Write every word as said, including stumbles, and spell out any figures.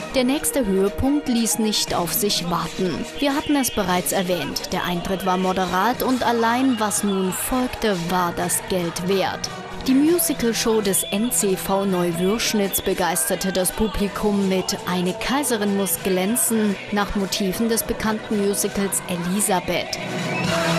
Der nächste Höhepunkt ließ nicht auf sich warten. Wir hatten es bereits erwähnt, der Eintritt war moderat und allein was nun folgte, war das Geld wert. Die Musical-Show des N C V Neuwürschnitz begeisterte das Publikum mit »Eine Kaiserin muss glänzen« nach Motiven des bekannten Musicals Elisabeth.